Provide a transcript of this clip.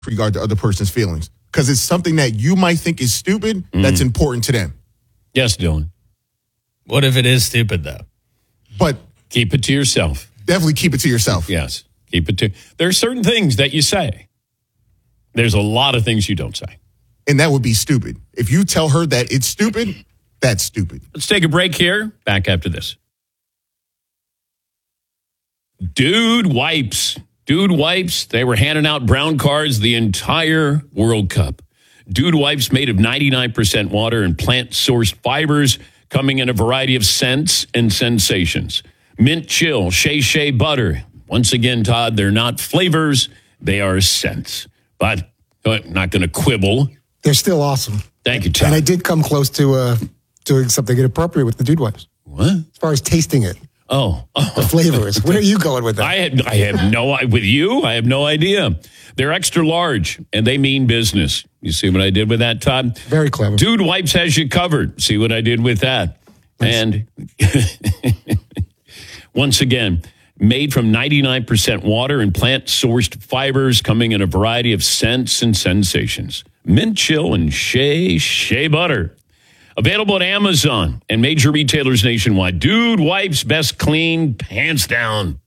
regard to other person's feelings. Because it's something that you might think is stupid that's important to them. Yes, Dylan. What if it is stupid, though? But keep it to yourself. Definitely keep it to yourself. Yes. Keep it to. There are certain things that you say. There's a lot of things you don't say. And that would be stupid. If you tell her that it's stupid, that's stupid. Let's take a break here. Back after this. Dude Wipes. Dude Wipes, they were handing out brown cards the entire World Cup. Dude Wipes made of 99% water and plant-sourced fibers, coming in a variety of scents and sensations. Mint chill, shea butter. Once again, Todd, they're not flavors, they are scents. But I'm not going to quibble. They're still awesome. Thank you, Todd. And I did come close to doing something inappropriate with the Dude Wipes. What? As far as tasting it. Oh. The flavors. Where are you going with that? I have no, with you, I have no idea. They're extra large, and they mean business. You see what I did with that, Todd? Very clever. Dude Wipes has you covered. See what I did with that? Nice. And once again, made from 99% water and plant-sourced fibers, coming in a variety of scents and sensations. Mint chill and shea butter. Available at Amazon and major retailers nationwide. Dude Wipes, best clean, hands down.